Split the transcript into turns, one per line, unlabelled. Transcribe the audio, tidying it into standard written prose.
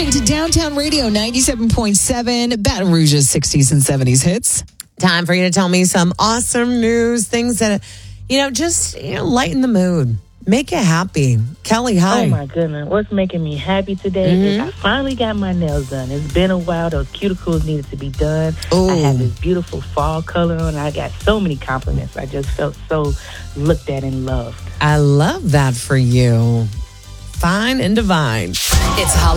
listening to Downtown Radio 97.7, Baton Rouge's 60s and 70s hits.
Time for you to tell me some awesome news, things that, just lighten the mood. Make you happy. Kelly, hi.
Oh, my goodness. What's making me happy today is I finally got my nails done. It's been a while. Those cuticles needed to be done.
Ooh.
I have this beautiful fall color on. I got so many compliments. I just felt so looked at and loved.
I love that for you. Fine and divine.
It's